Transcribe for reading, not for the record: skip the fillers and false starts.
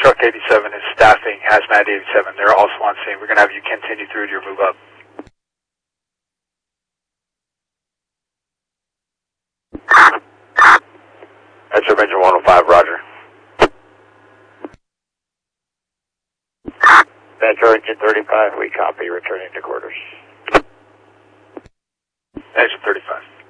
Truck 87 is staffing Hazmat 87. They're also on scene. We're going to have you continue through to your move up. Metro Engine 105, roger. Metro Engine 35, we copy, returning to quarters. Engine 35.